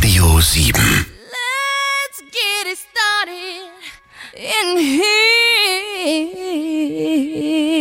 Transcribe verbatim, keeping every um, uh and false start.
Radio sieben. Let's get it started in here.